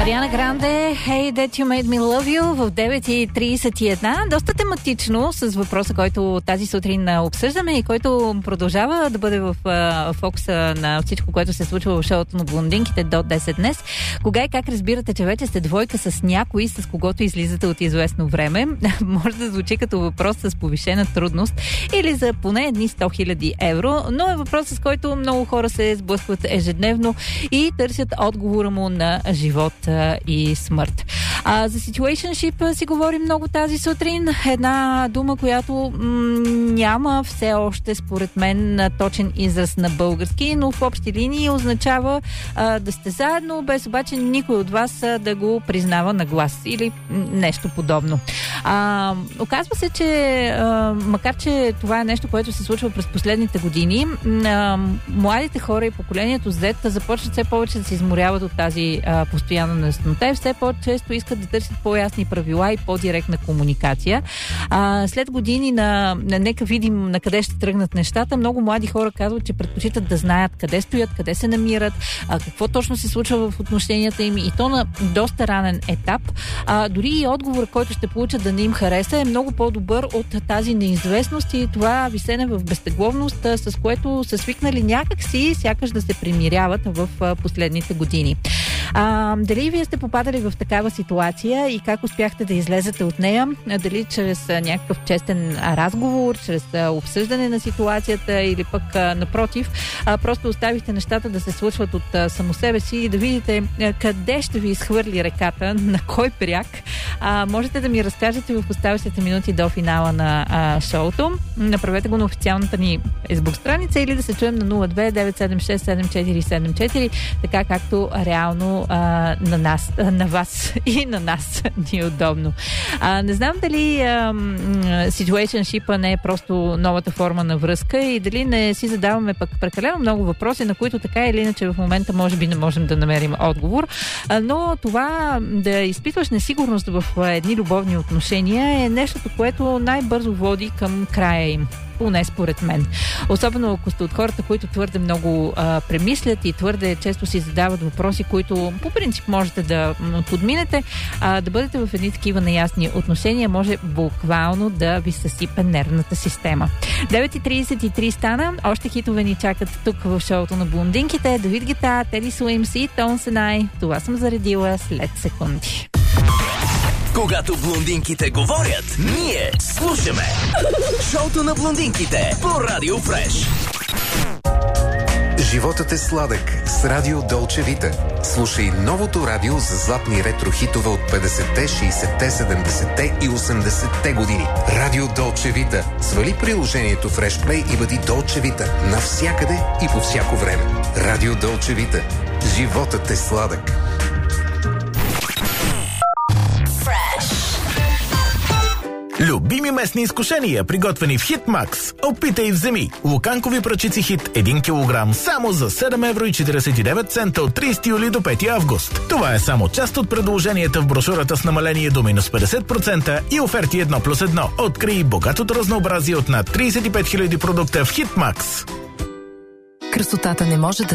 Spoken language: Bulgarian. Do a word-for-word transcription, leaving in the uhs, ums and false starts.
Ариана Гранде, Hey That You Made Me Love You в девет и трийсет и една. Доста тематично с въпроса, който тази сутрин обсъждаме и който продължава да бъде в uh, фокуса на всичко, което се случва в шоуто на блондинките до десет днес. Кога и как разбирате, че вече сте двойка с някой, с когото излизате от известно време? Може да звучи като въпрос с повишена трудност или за поне едни сто хиляди евро, но е въпрос, с който много хора се сблъскват ежедневно и търсят отговора му на живот и смърт. А, за situationship си говорим много тази сутрин. Една дума, която м- няма все още, според мен, точен израз на български, но в общи линии означава а, да сте заедно, без обаче никой от вас а, да го признава на глас или м- нещо подобно. А, оказва се, че а, макар, че това е нещо, което се случва през последните години, а, младите хора и поколението Z започват все повече да се изморяват от тази а, постоянна неяснота и все по-често искат да търсят по-ясни правила и по-директна комуникация. А, след години на, на нека видим на къде ще тръгнат нещата, много млади хора казват, че предпочитат да знаят къде стоят, къде се намират, а, какво точно се случва в отношенията им и то на доста ранен етап. А, дори и отговор, който ще получат да не им хареса, е много по-добър от тази неизвестност и това висене в безтегловност, с което са свикнали някакси, сякаш да се примиряват в а, последните години. А, дали вие сте попадали в такава ситуация и как успяхте да излезете от нея? Дали чрез а, някакъв честен а, разговор, чрез а, обсъждане на ситуацията или пък а, напротив, а, просто оставихте нещата да се случват от а, само себе си и да видите а, къде ще ви изхвърли реката, на кой бряг. А, можете да ми разкажете в оставащите минути до финала на а, шоуто. Направете го на официалната ни фейсбук страница или да се чуем на нула две девет седем шест седем четири седем четири, така както реално а, на нас, на вас и на нас ни е удобно. А, не знам дали situationship не е просто новата форма на връзка и дали не си задаваме пък прекалено много въпроси, на които така или иначе в момента може би не можем да намерим отговор. А, но това да изпитваш несигурност в едни любовни отношения е нещото, което най-бързо води към края им. Поне според мен. Особено ако сте от хората, които твърде много а, премислят и твърде често си задават въпроси, които по принцип можете да подминете, а, да бъдете в едни такива неясни отношения, може буквално да ви съсипе нервната система. девет и трийсет и три стана. Още хитове ни чакат тук в шоуто на блондинките. Давид Гета, Теди Суимс и Тон Сенай. Това съм заредила след секунди. Когато блондинките говорят, ние слушаме. Шоуто на блондинките по Радио Фреш. Животът е сладък с Радио Долче Вита. Слушай новото радио за златни ретро хитове от петдесетте, шейсетте, седемдесетте и осемдесетте години. Радио Долче Вита. Свали приложението FreshPlay и бъди Долче Вита навсякъде и по всяко време. Радио Долче Вита. Животът е сладък. Любими местни изкушения, приготвени в Хитмакс. Опитай и вземи. Луканкови пръчици Хит един килограм само за седем евро и четирийсет и девет цента от трийсети юли до пети август. Това е само част от предложенията в брошурата с намаление до минус петдесет процента и оферти едно плюс едно. Открий богатото разнообразие от над трийсет и пет хиляди продукта в Хитмакс. Красотата не може да